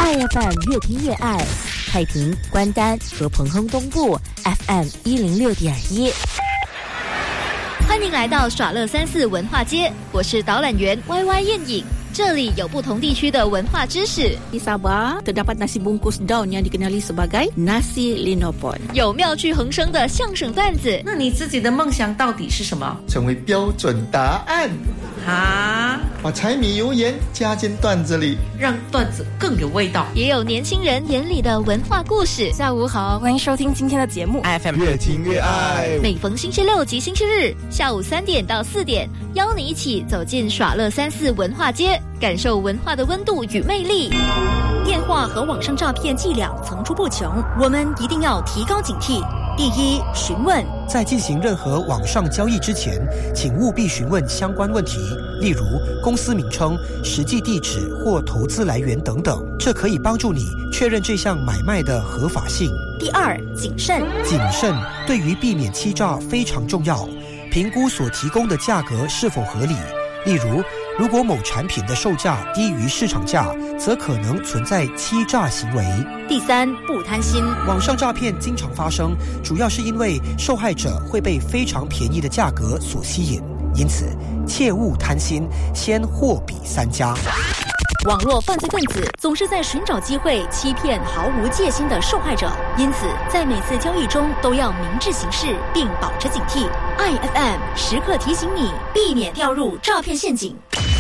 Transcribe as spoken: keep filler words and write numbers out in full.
爱 F M 越听越爱，太平、关丹和彭亨东部 F M 一零六点一。 欢迎来到耍乐三四文化街，我是导览员 Y Y 燕影。这里有不同地区的文化知识。 Di Sabah terdapat nasi bungkus daun yang dikenali sebagai nasi linopon， 有妙趣横生的相声段子。 那你自己的梦想到底是什么？ 成为标准答案啊！ 把柴米油盐加进段子里， 让段子更有味道。 也有年轻人眼里的文化故事。 下午好，欢迎收听今天的节目 F M 越听越爱。 每逢星期六及星期日下午三点到四点，邀你一起走进耍乐三四文化街，感受文化的温度与魅力。 电话和网上诈骗伎俩层出不穷，我们一定要提高警惕。第一，询问。 在进行任何网上交易之前，请务必询问相关问题，例如公司名称、实际地址或投资来源等等，这可以帮助你确认这项买卖的合法性。 第二，谨慎。 谨慎对于避免欺诈非常重要，评估所提供的价格是否合理。例如，如果某产品的售价低于市场价，则可能存在欺诈行为。 第三，不贪心。 网上诈骗经常发生，主要是因为受害者会被非常便宜的价格所吸引，因此切勿贪心，先货比三家。 网络犯罪分子总是在寻找机会欺骗毫无戒心的受害者，因此在每次交易中都要明智行事，并保持警惕。I F M 时刻提醒你，避免掉入诈骗陷阱。